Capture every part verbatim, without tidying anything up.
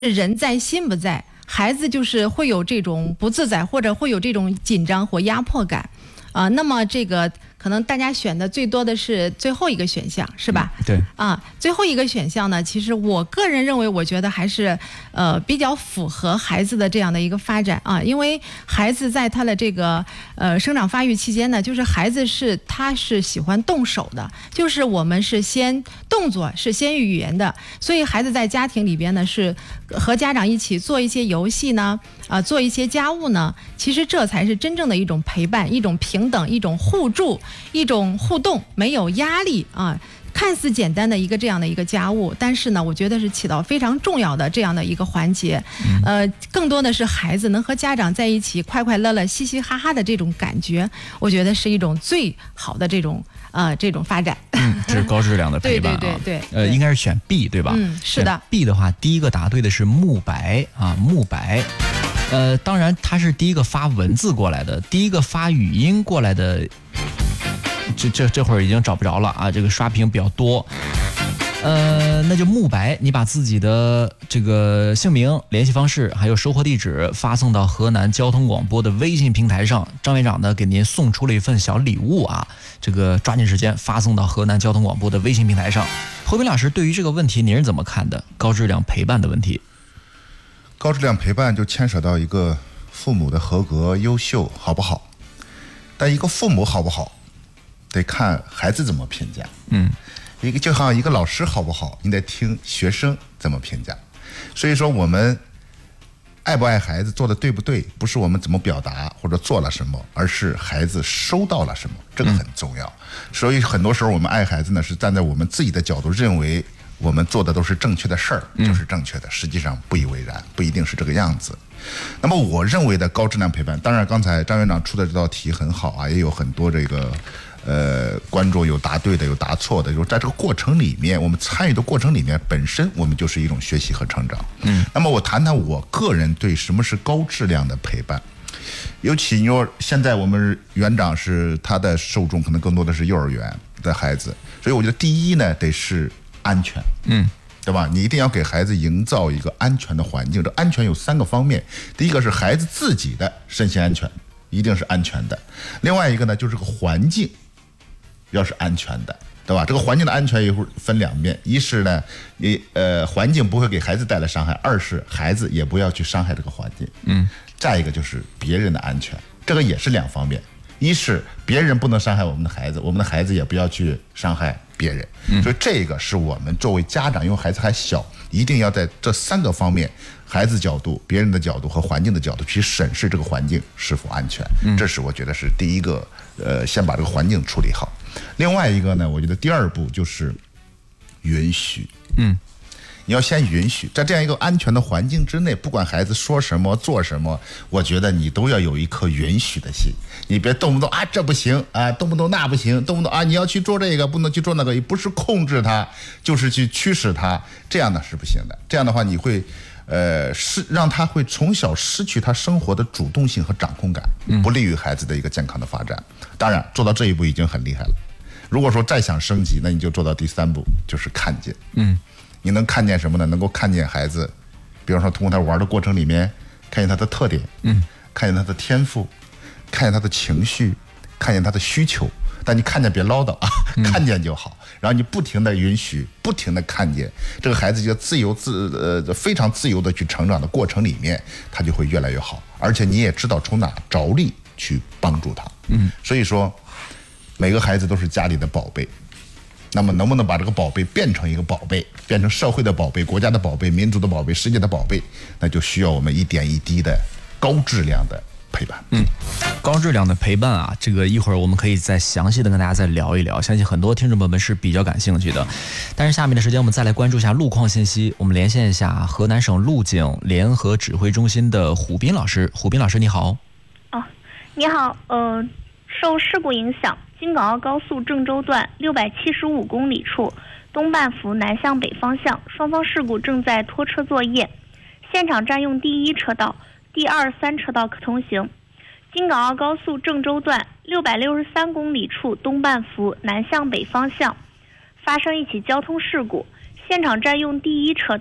人在心不在，孩子就是会有这种不自在，或者会有这种紧张或压迫感，啊、呃，那么这个可能大家选的最多的是最后一个选项，是吧？ 嗯、对啊，最后一个选项呢，其实我个人认为，我觉得还是呃比较符合孩子的这样的一个发展啊，因为孩子在他的这个呃生长发育期间呢，就是孩子是他是喜欢动手的，就是我们是先动作是先于语言的，所以孩子在家庭里边呢是和家长一起做一些游戏呢，啊、呃、做一些家务呢，其实这才是真正的一种陪伴，一种平等，一种互助。一种互动，没有压力啊，看似简单的一个这样的一个家务，但是呢，我觉得是起到非常重要的这样的一个环节。嗯、呃，更多的是孩子能和家长在一起快快乐乐、嘻嘻哈哈的这种感觉，我觉得是一种最好的这种呃这种发展。 嗯，这是高质量的陪伴啊。 对对对对。 呃，应该是选 B 对吧？ 嗯，是的。 B 的话，第一个答对的是慕白啊，慕白。呃，当然他是第一个发文字过来的，第一个发语音过来的。这这这会儿已经找不着了啊！这个刷屏比较多，呃，那就慕白，你把自己的这个姓名、联系方式还有收货地址发送到河南交通广播的微信平台上，张院长呢给您送出了一份小礼物啊！这个抓紧时间发送到河南交通广播的微信平台上。侯斌老师，对于这个问题您是怎么看的？高质量陪伴的问题。 高质量陪伴就牵扯到一个父母的合格、优秀好不好？但一个父母好不好？得看孩子怎么评价，嗯，一个就像一个老师好不好，你得听学生怎么评价。所以说，我们爱不爱孩子，做的对不对，不是我们怎么表达或者做了什么，而是孩子收到了什么，这个很重要。嗯、所以很多时候我们爱孩子呢，是站在我们自己的角度认为我们做的都是正确的事儿，就是正确的，实际上不以为然，不一定是这个样子。那么我认为的高质量陪伴，当然刚才张院长出的这道题很好啊，也有很多这个。呃，观众有答对的，有答错的，就是在这个过程里面，我们参与的过程里面，本身我们就是一种学习和成长。嗯，那么我谈谈我个人对什么是高质量的陪伴，尤其你说现在我们园长是他的受众可能更多的是幼儿园的孩子，所以我觉得第一呢得是安全，嗯，对吧？你一定要给孩子营造一个安全的环境。这安全有三个方面，第一个是孩子自己的身心安全，一定是安全的；另外一个呢就是这个环境。要是安全的，对吧？这个环境的安全一会儿分两面，一是呢，你呃环境不会给孩子带来伤害；二是孩子也不要去伤害这个环境。嗯，再一个就是别人的安全，这个也是两方面。一是别人不能伤害我们的孩子，我们的孩子也不要去伤害别人。嗯，所以这个是我们作为家长，因为孩子还小，一定要在这三个方面。孩子角度、别人的角度和环境的角度去审视这个环境是否安全，这是我觉得是第一个，呃，先把这个环境处理好。另外一个呢，我觉得第二步就是允许，嗯，你要先允许，在这样一个安全的环境之内，不管孩子说什么、做什么，我觉得你都要有一颗允许的心，你别动不动啊这不行啊，动不动那不行，动不动啊你要去做这个，不能去做那个，也不是控制他，就是去驱使他，这样的是不行的。这样的话，你会。呃，是让他会从小失去他生活的主动性和掌控感，不利于孩子的一个健康的发展。当然，做到这一步已经很厉害了。如果说再想升级，那你就做到第三步，就是看见。嗯，你能看见什么呢？能够看见孩子，比方说通过他玩的过程里面，看见他的特点，嗯，看见他的天赋，看见他的情绪，看见他的需求。但你看见别唠叨啊，看见就好。然后你不停的允许，不停的看见，这个孩子就自由自呃非常自由的去成长的过程里面，他就会越来越好。而且你也知道从哪着力去帮助他。嗯，所以说每个孩子都是家里的宝贝。那么能不能把这个宝贝变成一个宝贝，变成社会的宝贝、国家的宝贝、民族的宝贝、世界的宝贝，那就需要我们一点一滴的高质量的陪伴。 嗯，高质量的陪伴啊，这个一会儿我们可以再详细的跟大家再聊一聊，相信很多听众朋友们是比较感兴趣的。但是下面的时间我们再来关注一下路况信息，我们连线一下河南省路警联合指挥中心的虎斌老师。虎斌老师你好。 哦，你好，呃，受事故影响，京港澳高速郑州段六百七十五公里处东半幅南向北方向，双方事故正在拖车作业，现场占用第一车道。第二、三车道可通行。京港澳高速郑州段六百六十三公里处东半幅南向北方向发生一起交通事故，现场占用第一车道。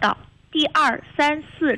第二、三、四